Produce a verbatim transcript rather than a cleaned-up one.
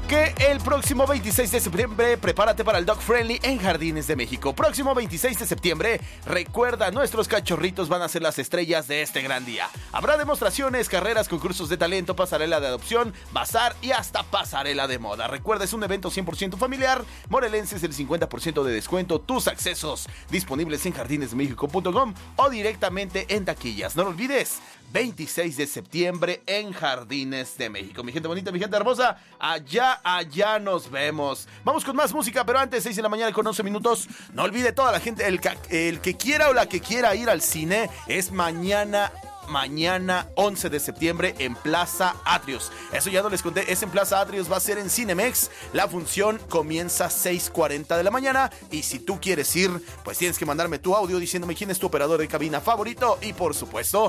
que el próximo veintiséis de septiembre prepárate para el Dog Friendly en Jardines de México. Próximo veintiséis de septiembre, recuerda, nuestros cachorritos van a ser las estrellas de este gran día. Habrá demostraciones, carreras, concursos de talento, pasarela de adopción, bazar y hasta pasarela de moda. Recuerda, es un evento cien por ciento familiar. Morelenses, el cincuenta por ciento de descuento. Tus accesos disponibles en jardines de méxico punto com o directamente en taquillas. No lo olvides, veintiséis de septiembre en Jardines de México. Mi gente bonita, mi gente hermosa, allá, allá nos vemos. Vamos con más música, pero antes, seis de la mañana con once minutos. No olvide toda la gente, el, el que quiera o la que quiera ir al cine, es mañana. Mañana once de septiembre en Plaza Atrios. Eso ya no les conté, es en Plaza Atrios, va a ser en Cinemex. La función comienza a seis cuarenta de la mañana. Y si tú quieres ir, pues tienes que mandarme tu audio diciéndome quién es tu operador de cabina favorito. Y por supuesto,